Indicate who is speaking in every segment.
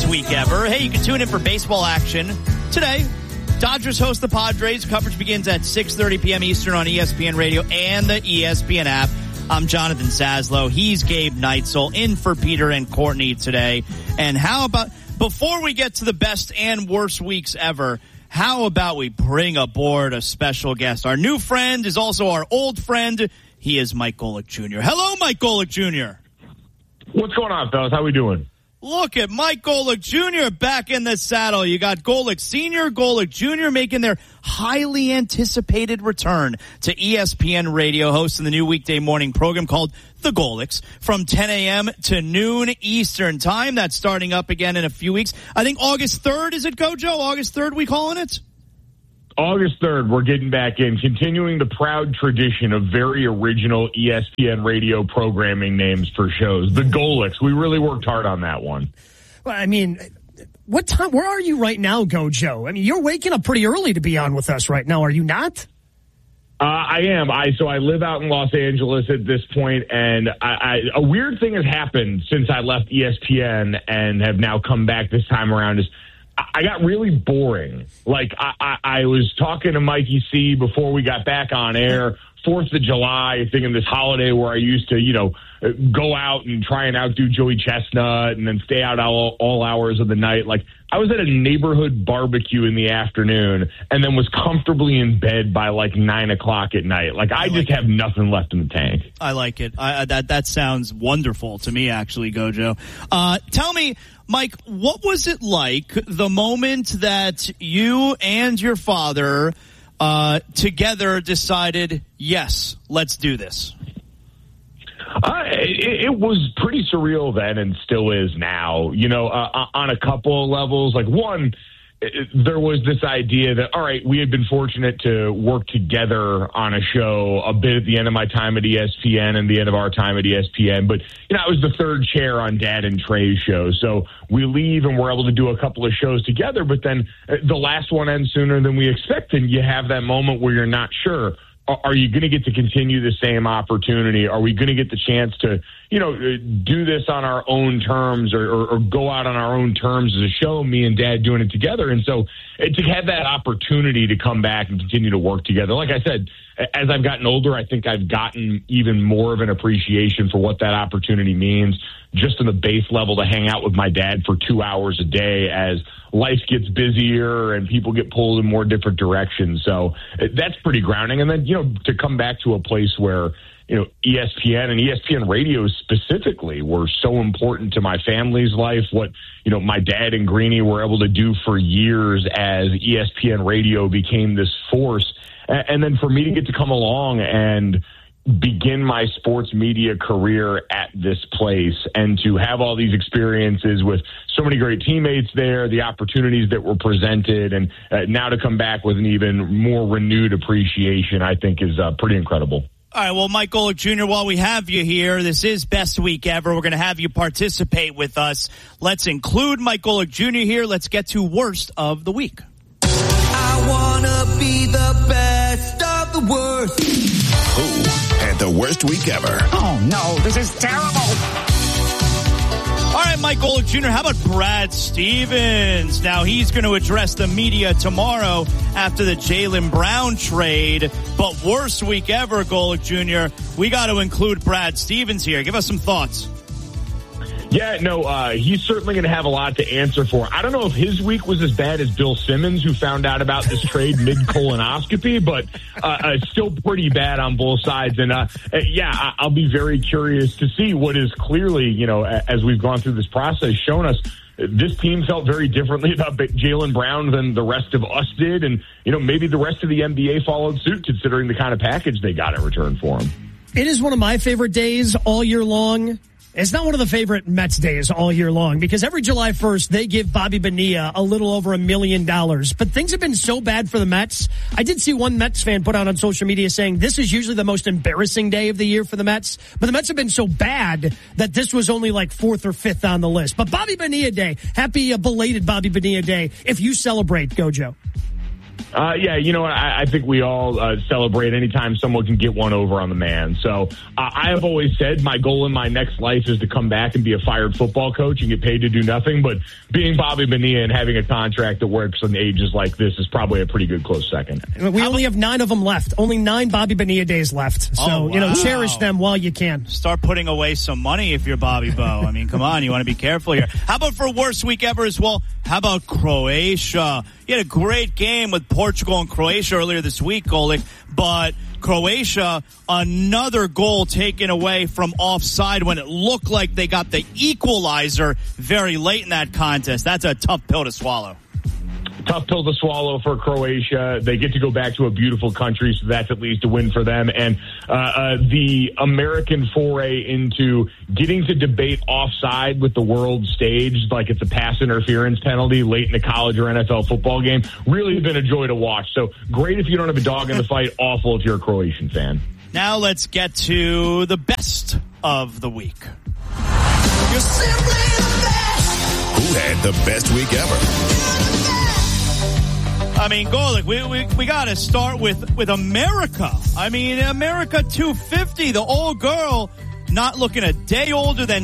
Speaker 1: week ever. Hey, you can tune in for baseball action today. Dodgers host the Padres. Coverage begins at 6:30 p.m. Eastern on ESPN Radio and the ESPN app. I'm Jonathan Saslow. He's Gabe Neitzel in for Peter and Courtney today. And how about, before we get to the best and worst weeks ever, how about we bring aboard a special guest? Our new friend is also our old friend. He is Mike Golic Jr. Hello, Mike Golic Jr.
Speaker 2: What's going on, fellas? How we doing?
Speaker 1: Look at Mike Golic Jr. back in the saddle. You got Golic Sr., Golic Jr. making their highly anticipated return to ESPN Radio, hosting the new weekday morning program called The Golics from 10 a.m. to noon Eastern time. That's starting up again in a few weeks. I think August 3rd, is it, Gojo? August 3rd we calling it?
Speaker 2: August 3rd, we're getting back in, continuing the proud tradition of very original ESPN Radio programming names for shows. The Golics. We really worked hard on that one.
Speaker 3: Well, I mean, what time? Where are you right now, Gojo? I mean, you're waking up pretty early to be on with us right now, are you not?
Speaker 2: I am. So I live out in Los Angeles at this point, and a weird thing has happened since I left ESPN and have now come back this time around. Is I got really boring. Like, I was talking to Mikey C before we got back on air, 4th of July, thinking this holiday where I used to, go out and try and outdo Joey Chestnut and then stay out all hours of the night. Like, I was at a neighborhood barbecue in the afternoon and then was comfortably in bed by like 9 o'clock at night. Like, I just have nothing left in the tank.
Speaker 1: I like it. That sounds wonderful to me, actually, Gojo. Tell me, Mike, what was it like the moment that you and your father together decided, yes, let's do this?
Speaker 2: It was pretty surreal then and still is now, on a couple of levels. Like, one, there was this idea that, all right, we had been fortunate to work together on a show a bit at the end of my time at ESPN and the end of our time at ESPN. But, I was the third chair on Dad and Trey's show. So we leave and we're able to do a couple of shows together. But then the last one ends sooner than we expected. You have that moment where you're not sure. Are you going to get to continue the same opportunity? Are we going to get the chance to, do this on our own terms or go out on our own terms as a show, me and Dad doing it together? And so to have that opportunity to come back and continue to work together, like I said, as I've gotten older, I think I've gotten even more of an appreciation for what that opportunity means, just on the base level, to hang out with my dad for 2 hours a day as life gets busier and people get pulled in more different directions. So that's pretty grounding. And then, to come back to a place where, ESPN and ESPN Radio specifically were so important to my family's life, what, my dad and Greeny were able to do for years as ESPN Radio became this force. And then for me to get to come along and begin my sports media career at this place and to have all these experiences with so many great teammates there, the opportunities that were presented, and now to come back with an even more renewed appreciation, I think is pretty incredible.
Speaker 1: All right, well, Mike Golic Jr., while we have you here, this is Best Week Ever. We're going to have you participate with us. Let's include Mike Golic Jr. here. Let's get to Worst of the Week.
Speaker 4: I want to be the best of the worst.
Speaker 5: Who had the worst week ever?
Speaker 6: Oh, no, this is terrible.
Speaker 1: All right, Mike Golic Jr., how about Brad Stevens? Now, he's going to address the media tomorrow after the Jaylen Brown trade. But worst week ever, Golic Jr., we got to include Brad Stevens here. Give us some thoughts.
Speaker 2: Yeah, no, he's certainly going to have a lot to answer for. I don't know if his week was as bad as Bill Simmons, who found out about this trade mid-colonoscopy, but still pretty bad on both sides. And, I'll be very curious to see what is clearly, as we've gone through this process, shown us this team felt very differently about Jaylen Brown than the rest of us did. And, maybe the rest of the NBA followed suit, considering the kind of package they got in return for him.
Speaker 3: It is one of my favorite days all year long. It's not one of the favorite Mets days all year long because every July 1st, they give Bobby Bonilla a little over $1 million. But things have been so bad for the Mets. I did see one Mets fan put out on social media saying this is usually the most embarrassing day of the year for the Mets. But the Mets have been so bad that this was only like 4th or 5th on the list. But Bobby Bonilla Day, happy belated Bobby Bonilla Day if you celebrate, Gojo.
Speaker 2: Yeah, you know, I think we all celebrate anytime someone can get one over on the man. So I have always said my goal in my next life is to come back and be a fired football coach and get paid to do nothing. But being Bobby Bonilla and having a contract that works on ages like this is probably a pretty good close second.
Speaker 3: We only have 9 of them left. Only 9 Bobby Bonilla days left. So, you know, cherish them while you can.
Speaker 1: Start putting away some money if you're Bobby Bo. I mean, come on, you want to be careful here. How about for worst week ever as well? How about Croatia? You had a great game with Portugal and Croatia earlier this week, Golic, but Croatia, another goal taken away from offside when it looked like they got the equalizer very late in that contest. That's a tough pill to swallow.
Speaker 2: Tough pill to swallow for Croatia. They get to go back to a beautiful country, so that's at least a win for them. And the American foray into getting to debate offside with the world stage, like it's a pass interference penalty late in a college or NFL football game, really been a joy to watch. So great if you don't have a dog in the fight, awful if you're a Croatian fan.
Speaker 1: Now let's get to the best of the week.
Speaker 4: You're simply the best.
Speaker 5: Who had the best week ever?
Speaker 1: I mean, Golic, we got to start with America. I mean, America 250, the old girl not looking a day older than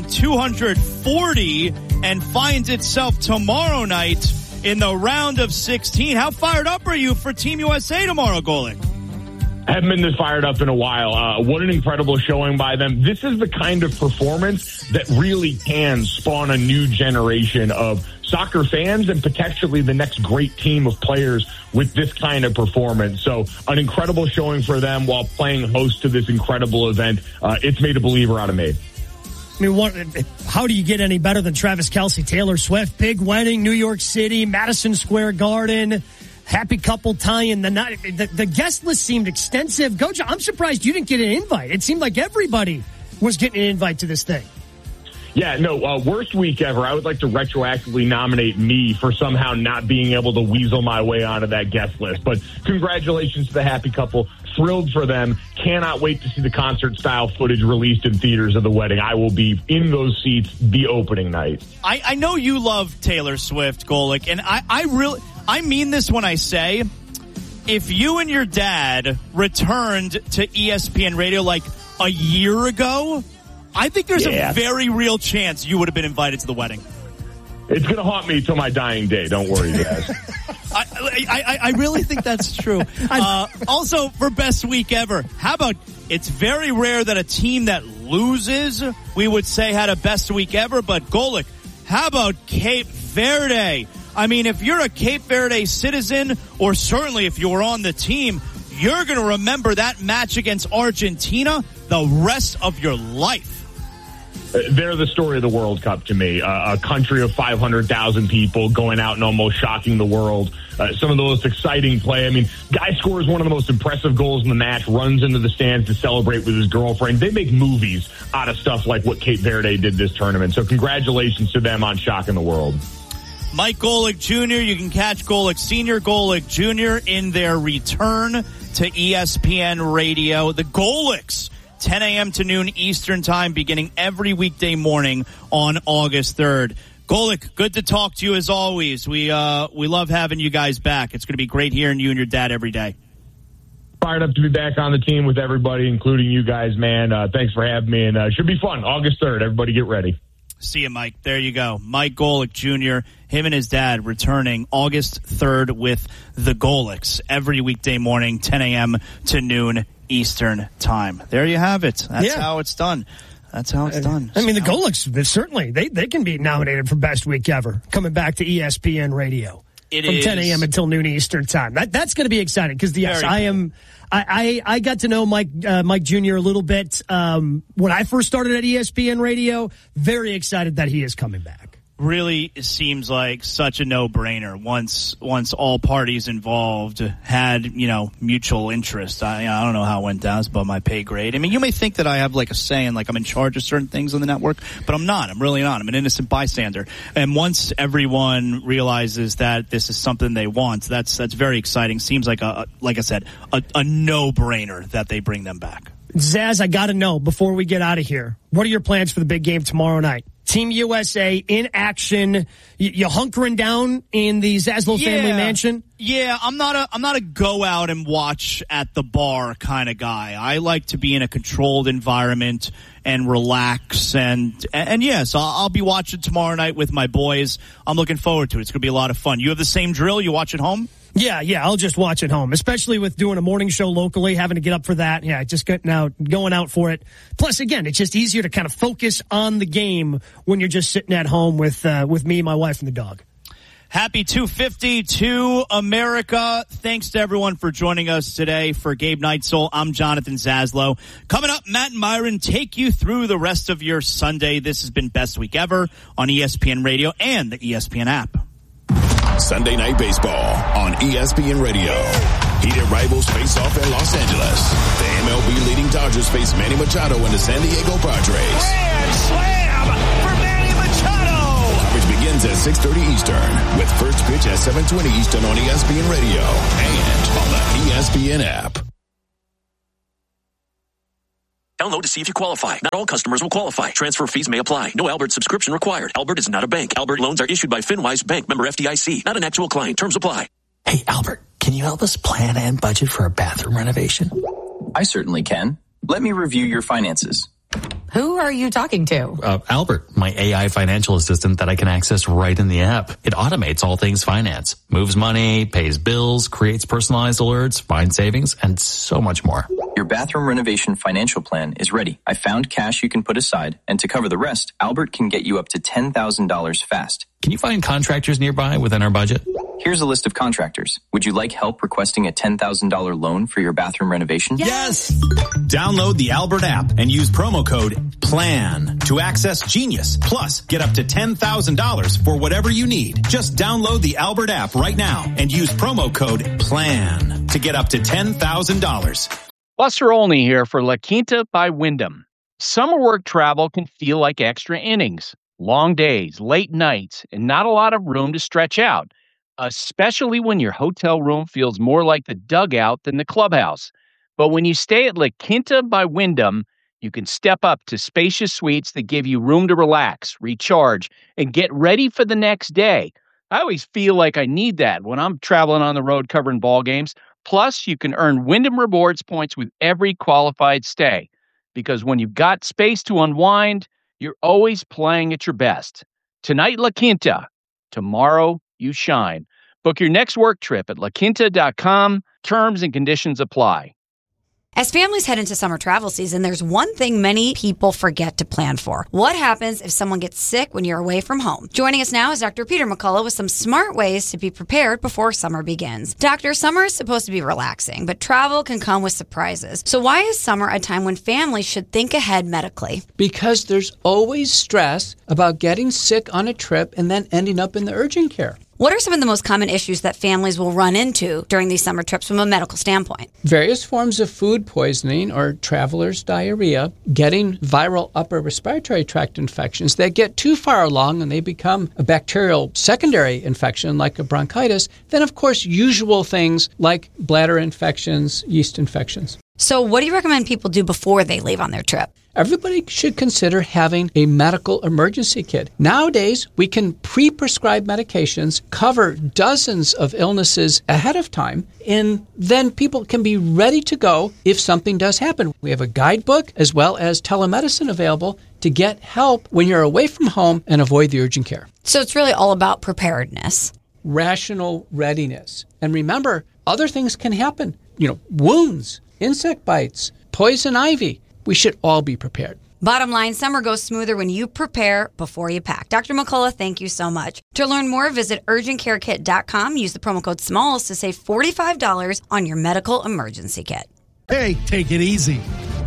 Speaker 1: 240 and finds itself tomorrow night in the round of 16. How fired up are you for Team USA tomorrow, Golic?
Speaker 2: I haven't been this fired up in a while. What an incredible showing by them. This is the kind of performance that really can spawn a new generation of soccer fans and potentially the next great team of players with this kind of performance. So an incredible showing for them while playing host to this incredible event. It's made a believer out of me.
Speaker 3: I mean, how do you get any better than Travis Kelce, Taylor Swift, big wedding, New York City, Madison Square Garden, happy couple tie-in the night. The guest list seemed extensive. Gojo, I'm surprised you didn't get an invite. It seemed like everybody was getting an invite to this thing.
Speaker 2: Yeah, no, worst week ever. I would like to retroactively nominate me for somehow not being able to weasel my way onto that guest list. But congratulations to the happy couple. Thrilled for them. Cannot wait to see the concert-style footage released in theaters of the wedding. I will be in those seats the opening night.
Speaker 1: I know you love Taylor Swift, Golic, and I mean this when I say, if you and your dad returned to ESPN Radio like a year ago, I think there's a very real chance you would have been invited to the wedding.
Speaker 2: It's going to haunt me till my dying day. Don't worry, guys.
Speaker 1: I really think that's true. Also, for best week ever, how about it's very rare that a team that loses, we would say, had a best week ever, but Golic, how about Cape Verde? I mean, if you're a Cape Verde citizen, or certainly if you were on the team, you're going to remember that match against Argentina the rest of your life.
Speaker 2: They're the story of the World Cup to me. A country of 500,000 people going out and almost shocking the world. Some of the most exciting play. I mean, guy scores one of the most impressive goals in the match, runs into the stands to celebrate with his girlfriend. They make movies out of stuff like what Cape Verde did this tournament. So congratulations to them on shocking the world.
Speaker 1: Mike Golic Jr., you can catch Golic Sr., Golic Jr. in their return to ESPN Radio. The Golics, 10 a.m. to noon Eastern Time, beginning every weekday morning on August 3rd. Golic, good to talk to you as always. We love having you guys back. It's going to be great hearing you and your dad every day.
Speaker 2: Fired up to be back on the team with everybody, including you guys, man. Thanks for having me, and should be fun. August 3rd. Everybody get ready.
Speaker 1: See you, Mike. There you go. Mike Golic Jr., him and his dad returning August 3rd with the Golics every weekday morning, 10 a.m. to noon Eastern Time. There you have it. That's how it's done. That's how it's done.
Speaker 3: I mean, the Golics, certainly, they can be nominated for Best Week Ever, coming back to ESPN Radio. From 10 a.m. until noon Eastern Time. That's going to be exciting because, yes, I got to know Mike Jr. a little bit when I first started at ESPN Radio. Very excited that he is coming back.
Speaker 1: Really seems like such a no-brainer once all parties involved had, mutual interest. I don't know how it went down. It's above my pay grade. I mean, you may think that I have like a say and like I'm in charge of certain things on the network, but I'm not. I'm really not. I'm an innocent bystander. And once everyone realizes that this is something they want, that's very exciting. Seems like like I said, a no-brainer that they bring them back.
Speaker 3: Zaz, I got to know before we get out of here, what are your plans for the big game tomorrow night? Team USA in action. You hunkering down in the Zaslow family mansion?
Speaker 1: Yeah, I'm not a go out and watch at the bar kind of guy. I like to be in a controlled environment and relax. And yes, I'll be watching tomorrow night with my boys. I'm looking forward to it. It's going to be a lot of fun. You have the same drill? You watch at home?
Speaker 3: Yeah, I'll just watch at home, especially with doing a morning show locally, having to get up for that. Yeah, just going out for it. Plus, again, it's just easier to kind of focus on the game when you're just sitting at home with me, my wife, and the dog.
Speaker 1: Happy 250 to America. Thanks to everyone for joining us today. For Gabe Neitzel, I'm Jonathan Zaslow. Coming up, Matt and Myron take you through the rest of your Sunday. This has been Best Week Ever on ESPN Radio and the ESPN app.
Speaker 5: Sunday Night Baseball on ESPN Radio. Heated rivals face off in Los Angeles. The MLB leading Dodgers face Manny Machado and the San Diego Padres.
Speaker 6: Grand slam for Manny Machado.
Speaker 5: Coverage begins at 6:30 Eastern with first pitch at 7:20 Eastern on ESPN Radio and on the ESPN app.
Speaker 7: Download to see if you qualify. Not all customers will qualify. Transfer fees may apply. No Albert subscription required. Albert is not a bank. Albert loans are issued by FinWise Bank, member FDIC. Not an actual client. Terms apply.
Speaker 8: Hey, Albert, can you help us plan and budget for a bathroom renovation?
Speaker 9: I certainly can. Let me review your finances.
Speaker 10: Who are you talking to?
Speaker 8: Albert, my AI financial assistant that I can access right in the app. It automates all things finance, moves money, pays bills, creates personalized alerts, finds savings, and so much more.
Speaker 9: Your bathroom renovation financial plan is ready. I found cash you can put aside, and to cover the rest, Albert can get you up to $10,000 fast.
Speaker 8: Can you find contractors nearby within our budget?
Speaker 9: Here's a list of contractors. Would you like help requesting a $10,000 loan for your bathroom renovation?
Speaker 11: Yes! Download the Albert app and use promo code PLAN to access Genius. Plus, get up to $10,000 for whatever you need. Just download the Albert app right now and use promo code PLAN to get up to $10,000.
Speaker 12: Buster Olney here for La Quinta by Wyndham. Summer work travel can feel like extra innings. Long days, late nights, and not a lot of room to stretch out, especially when your hotel room feels more like the dugout than the clubhouse. But when you stay at La Quinta by Wyndham, you can step up to spacious suites that give you room to relax, recharge, and get ready for the next day. I always feel like I need that when I'm traveling on the road covering ball games. Plus, you can earn Wyndham Rewards points with every qualified stay. Because when you've got space to unwind, you're always playing at your best. Tonight, La Quinta. Tomorrow, you shine. Book your next work trip at laquinta.com. Terms and conditions apply.
Speaker 10: As families head into summer travel season, there's one thing many people forget to plan for. What happens if someone gets sick when you're away from home? Joining us now is Dr. Peter McCullough with some smart ways to be prepared before summer begins. Doctor, summer is supposed to be relaxing, but travel can come with surprises. So why is summer a time when families should think ahead medically?
Speaker 13: Because there's always stress about getting sick on a trip and then ending up in the urgent care.
Speaker 10: What are some of the most common issues that families will run into during these summer trips from a medical standpoint?
Speaker 13: Various forms of food poisoning or traveler's diarrhea, getting viral upper respiratory tract infections that get too far along and they become a bacterial secondary infection like a bronchitis. Then, of course, usual things like bladder infections, yeast infections.
Speaker 10: So what do you recommend people do before they leave on their trip?
Speaker 13: Everybody should consider having a medical emergency kit. Nowadays, we can pre-prescribe medications, cover dozens of illnesses ahead of time, and then people can be ready to go if something does happen. We have a guidebook as well as telemedicine available to get help when you're away from home and avoid the urgent care.
Speaker 10: So it's really all about preparedness.
Speaker 13: Rational readiness. And remember, other things can happen. Wounds, insect bites, poison ivy. We should all be prepared.
Speaker 10: Bottom line, summer goes smoother when you prepare before you pack. Dr. McCullough, thank you so much. To learn more, visit urgentcarekit.com. Use the promo code SMALLS to save $45 on your medical emergency kit.
Speaker 14: Hey, take it easy.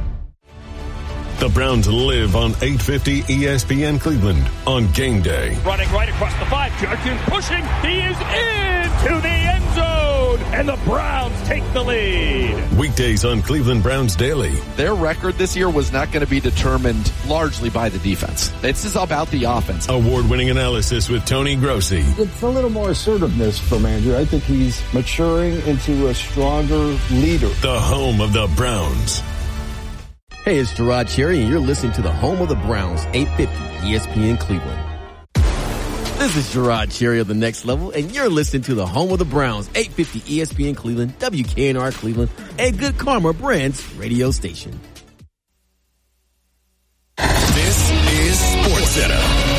Speaker 15: The Browns live on 850 ESPN Cleveland on game day.
Speaker 16: Running right across the 5, Judkins pushing, he is into the end zone, and the Browns take the lead.
Speaker 15: Weekdays on Cleveland Browns Daily.
Speaker 17: Their record this year was not going to be determined largely by the defense. This is about the offense.
Speaker 15: Award-winning analysis with Tony Grossi.
Speaker 18: It's a little more assertiveness from Andrew. I think he's maturing into a stronger leader.
Speaker 15: The home of the Browns.
Speaker 19: Hey, it's Gerard Cherry, and you're listening to the home of the Browns, 850 ESPN Cleveland. This is Gerard Cherry of The Next Level, and you're listening to the home of the Browns, 850 ESPN Cleveland, WKNR Cleveland, and Good Karma Brands radio station.
Speaker 5: This is SportsCenter.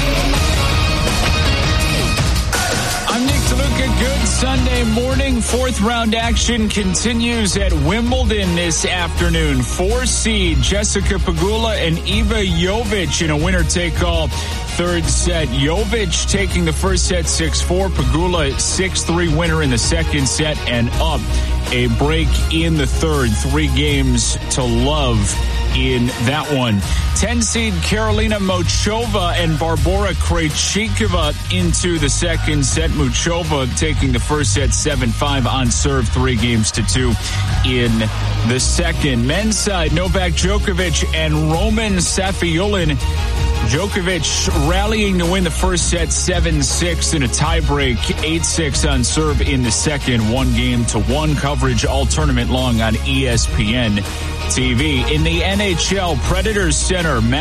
Speaker 20: I'm Nick DeLuca. Good Sunday morning. Fourth round action continues at Wimbledon this afternoon. 4 seed Jessica Pegula and Iva Jovic in a winner-take-all third set. Jovic taking the first set 6-4. Pegula 6-3 winner in the second set and up a break in the third. 3 games to love in that one. 10 seed Karolina Muchova and Barbora Krejcikova into the second set. Muchova taking the first set 7-5 on serve, 3 games to 2 in the second. Men's side, Novak Djokovic and Roman Safiullin. Djokovic rallying to win the first set 7-6 in a tiebreak, 8-6 on serve in the second. 1-1 coverage all tournament long on ESPN TV. In the NHL, Predators center